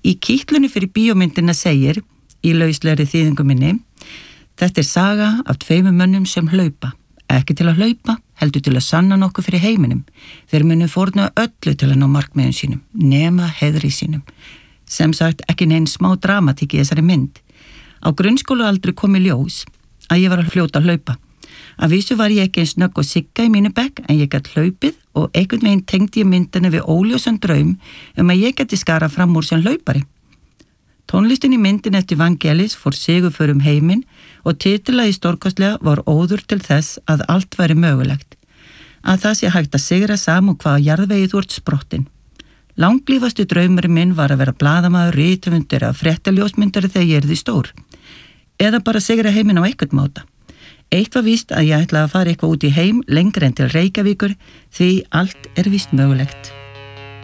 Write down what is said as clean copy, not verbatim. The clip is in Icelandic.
Í kítlunni fyrir bíómyndina segir, í lauslegri þýðingu minni, þetta er saga af 2 mönnum sem hlaupa. Ekki til að hlaupa, heldur til að sanna nokkuð fyrir heiminum. Þeir munu fórna öllu til að ná markmiðum sínum, nema heiðri sínum. Sem sagt, ekki neinn smá dramatík í þessari mynd. Á grunnskólaaldri kom í ljós að ég var að fljóta að hlaupa. Að vísu var ég ekki eins snögg og Sigga í mínu bekk en ég gat hlaupið og einhvern veginn tengdi ég myndina við óljósan draum að ég geti skara fram úr sem hlaupari. Tónlistin í myndin eftir Vangelis fór sigurför heiminn og titilagi stórkostlega var óður til þess að allt væri mögulegt. Að það sé hægt að sigra saman hvaða jarðvegi þú ert sprottin. Langlífastu draumurinn minn var að vera blaðamaður, rithöfundur eða fréttaljósmyndari þegar ég yrði stór. Eða bara sigra heiminn á einhvern máta. Eitt var víst að ég ætlaði að fara eitthvað út í heim lengri en til Reykjavíkur því allt er víst mögulegt.